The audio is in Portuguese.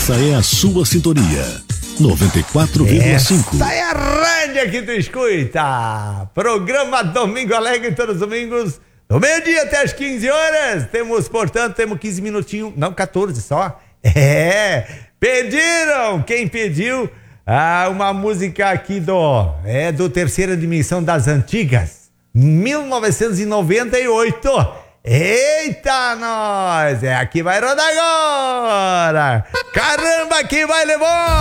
Essa é a sua sintonia. 94,5. Essa é a rádio que tu escuta. Programa Domingo Alegre, todos os domingos, do meio-dia até as 15 horas. Temos 15 minutinhos, não, 14 só. Pediram, quem pediu? Uma música aqui do Terceira Dimensão das Antigas, 1998. Eita, nós! Aqui vai rodar agora! Caramba, quem vai levar?